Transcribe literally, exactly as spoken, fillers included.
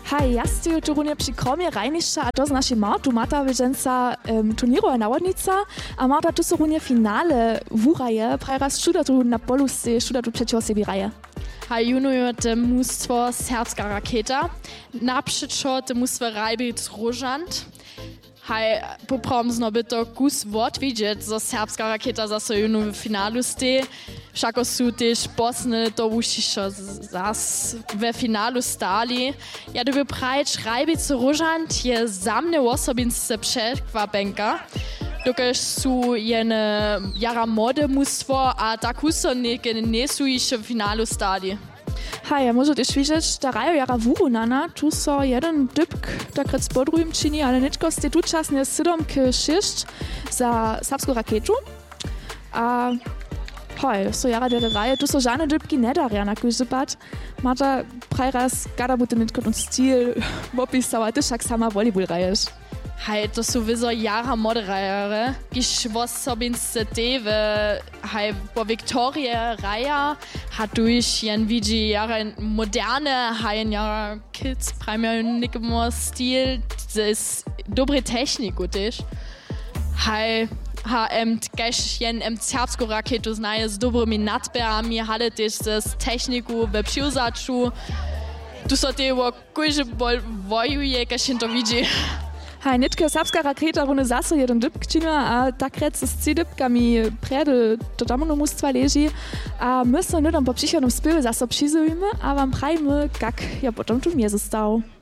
Hej, ja stою tu runie przy kromie Rajnisza, a to z naszej Martu. Marta wyżęca um, turnierowa nawodnica, a Marta tu są runie finale wuraje, prajraz szuda tu na polu se, szuda tu przeciwko sobie raje. Hej, junuje te mnóstwo serbska raketa, naprzeczo te mnóstwo rajbit różant. Hej, poprom znoby to kus wod widzieć, że serbska rakieta zase junu w finalu stoi. Wszako są też Bosny to usiszo zas we finalu stali. Ja doby prajeć rajbice różant je za mnie osobince przekwabenka. Dokaż są jene jara młode mnóstwo, a tak uso nie są jeszcze w finalu stali. Hej, ja może też widzieć, da rajo jara wurunana, tu so jeden dybk takrat spodrujim čini, ale ničko ste tu časne sedom k šešt za serbsku raketu. A hej, so jara dere raje, tu so žane dybki ne darja na kužepat. Marta prajraz gada bute ničko ten stil opisała, ty však sama volleyball raješ. Hej, to są wyzo jara moderajere, giž osobince tewe, hej, po Viktorie Raja hat durch jen widzi jara moderne, hej, jara kids, primär nikmo stil, das ist dobre techniku też. Hej, ha, em, giž jen em serbsku raketu znaje z dobrymi nadberami, hale też z techniku we przyuzaczu. Tu so tewo kujże bol wojuje, giž jen to widzi. Hej, nitke serbska raketa rune zase jeden dybk čina, a takrat s trzy dybkami prede do domonomustwa leži. A my so nudom po přichodnom spěvu zase přizujeme a vám prajmy, kak ja potom tu mie został.